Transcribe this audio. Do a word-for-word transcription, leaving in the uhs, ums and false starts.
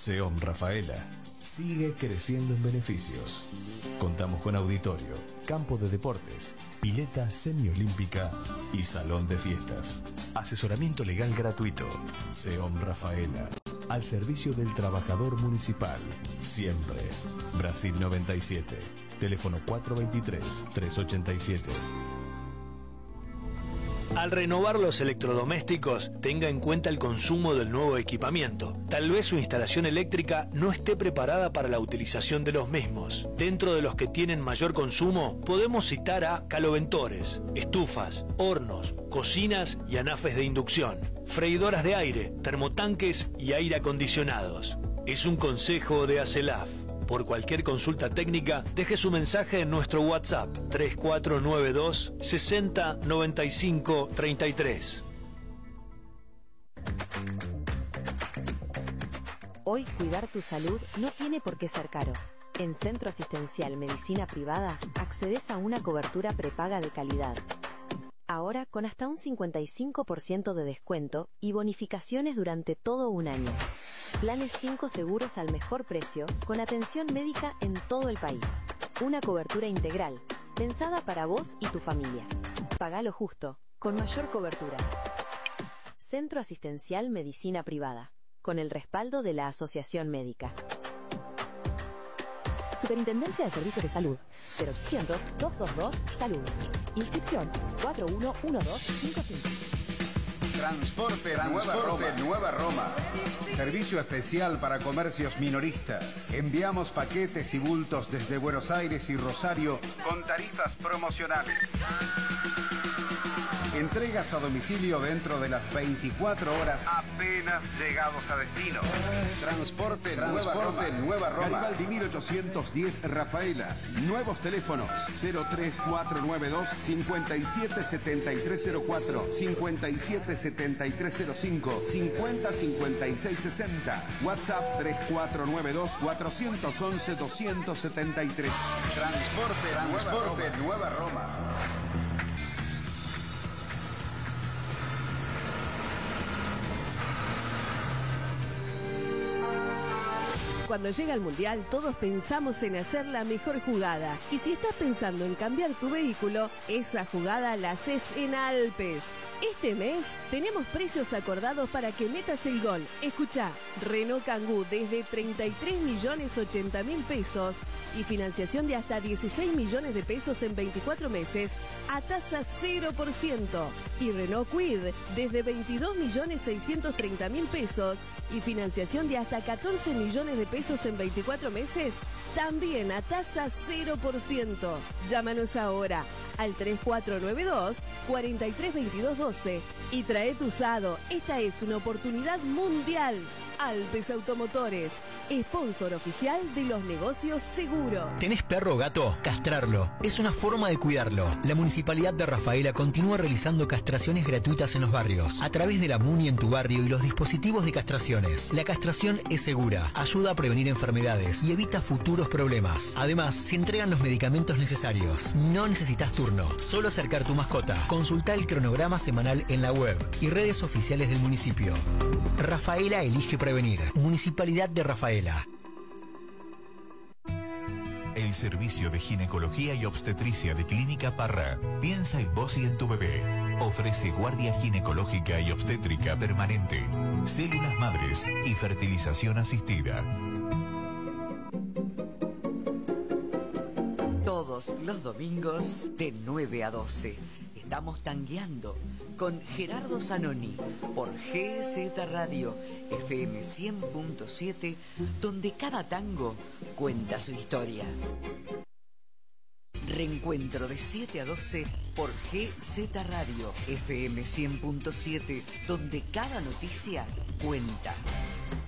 SEOM Rafaela sigue creciendo en beneficios. Contamos con auditorio, campo de deportes, pileta semiolímpica y salón de fiestas. Asesoramiento legal gratuito. SEOM Rafaela, al servicio del trabajador municipal. Siempre. Brasil noventa y siete. Teléfono cuatro dos tres, tres ocho siete. Al renovar los electrodomésticos, tenga en cuenta el consumo del nuevo equipamiento. Tal vez su instalación eléctrica no esté preparada para la utilización de los mismos. Dentro de los que tienen mayor consumo, podemos citar a caloventores, estufas, hornos, cocinas y anafes de inducción, freidoras de aire, termotanques y aire acondicionados. Es un consejo de ACELAF. Por cualquier consulta técnica, deje su mensaje en nuestro WhatsApp tres cuatro nueve dos, sesenta, noventa y cinco, treinta y tres. Hoy cuidar tu salud no tiene por qué ser caro. En Centro Asistencial Medicina Privada, accedes a una cobertura prepaga de calidad. Ahora con hasta un cincuenta y cinco por ciento de descuento y bonificaciones durante todo un año. Planes cinco seguros al mejor precio, con atención médica en todo el país. Una cobertura integral, pensada para vos y tu familia. Pagá lo justo, con mayor cobertura. Centro Asistencial Medicina Privada, con el respaldo de la Asociación Médica. Superintendencia de Servicios de Salud. cero ochocientos, doscientos veintidós, Salud. Inscripción cuatro uno uno dos cinco cinco. Transporte, Transporte Nueva, Roma. Nueva Roma. Servicio especial para comercios minoristas. Enviamos paquetes y bultos desde Buenos Aires y Rosario con tarifas promocionales. Entregas a domicilio dentro de las veinticuatro horas apenas llegados a destino. Transporte, Transporte Nueva Roma. Garibaldi mil ochocientos diez Rafaela. Nuevos teléfonos cero tres cuatro nueve dos, cinco siete siete tres cero cuatro, cinco siete siete tres cero cinco, cincuenta cincuenta y seis sesenta. WhatsApp tres cuatro nueve dos, cuatro once, doscientos setenta y tres. Transporte, Transporte Nueva Roma. Cuando llega el Mundial, todos pensamos en hacer la mejor jugada. Y si estás pensando en cambiar tu vehículo, esa jugada la haces en Alpes. Este mes tenemos precios acordados para que metas el gol. Escuchá, Renault Kangoo desde treinta y tres millones ochenta mil pesos y financiación de hasta dieciséis millones de pesos en veinticuatro meses a tasa cero por ciento. Y Renault Kwid desde veintidós millones seiscientos treinta mil pesos y financiación de hasta catorce millones de pesos en veinticuatro meses, también a tasa cero por ciento. Llámanos ahora al tres cuatro nueve dos, cuatro tres dos dos uno dos y trae tu usado. Esta es una oportunidad mundial. Alpes Automotores, sponsor oficial de los negocios seguros. ¿Tenés perro o gato? Castrarlo es una forma de cuidarlo. La Municipalidad de Rafaela continúa realizando castraciones gratuitas en los barrios, a través de la MUNI en tu barrio y los dispositivos de castraciones. La castración es segura, ayuda a prevenir enfermedades y evita futuros problemas. Además, se entregan los medicamentos necesarios. No necesitas turno, solo acercar tu mascota. Consulta el cronograma semanal en la web y redes oficiales del municipio. Rafaela elige prevenir. Municipalidad de Rafaela. El servicio de ginecología y obstetricia de Clínica Parra piensa en vos y en tu bebé. Ofrece guardia ginecológica y obstétrica permanente, células madres y fertilización asistida. Todos los domingos de nueve a doce. Estamos tangueando con Gerardo Zanoni por G Z Radio F M cien punto siete, donde cada tango cuenta su historia. Reencuentro de siete a doce por G Z Radio F M cien punto siete, donde cada noticia cuenta.